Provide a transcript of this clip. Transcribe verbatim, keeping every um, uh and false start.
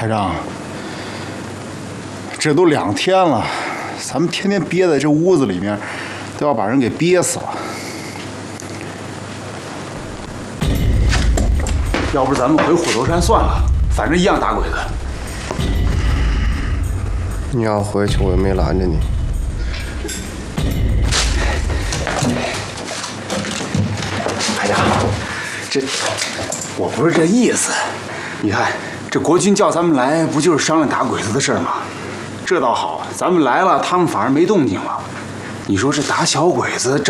排长，这都两天了，咱们天天憋在这屋子里面，都要把人给憋死了。要不咱们回虎头山算了，反正一样打鬼子。 你要回去，我又没拦着你。 排长，这我不是这意思。你看，这国军叫咱们来，不就是商量打鬼子的事吗？这倒好，咱们来了，他们反而没动静了。你说这打小鬼子整。